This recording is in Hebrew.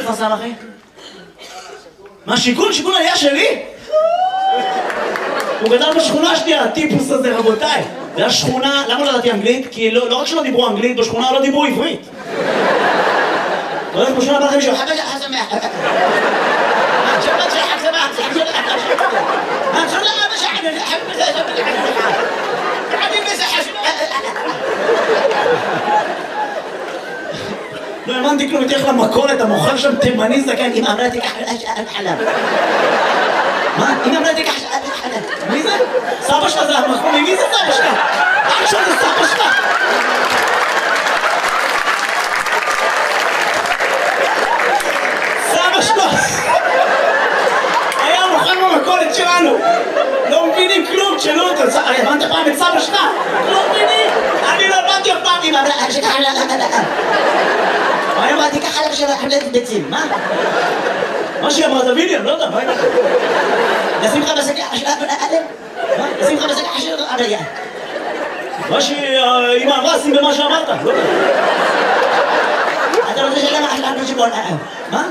הכנסה אחי? מה, שיכון? שיכון עלייה שלי? הוא גדל בשכונה שלי, הטיפוס הזה, רבותיי. זה היה שכונה, למה לא ידעתי אנגלית? כי לא רק שלא דיברו אנגלית, בשכונה לא דיברו עברית. לא יודעת, בשכונה בא לכם מישהו, חגה חסמח. לא האמנתי כלום, תלך למכולת, המוכר שם תימני זקן, אמא אמרה תיקח חלב. מה? אמא אמרה תיקח חלב. מי זה? סבא שלך זה המחמומי, מי זה סבא שלך? אח שלך זה סבא שלך? סבא שלך היה מוכר במכולת שלנו. לא מבינים כלום, תשאלו אותו, הבנת פעם את סבא שלך? לא מבינים? אני לא הבנתי אף פעם, אמא אמרה תיקח חלב. אני אמרתי ככה לך של חלטת ביצים, מה? מה שהיא אמרה, תביא לי, אני לא יודע, מה היא אמרה? נשים לך בשקע חשב עליהם? מה? נשים לך בשקע חשב עליהם? מה שהיא אמרה, שים במה שאמרת, לא יודע. אתה רוצה שאלה מה חשב שבון עליהם? מה?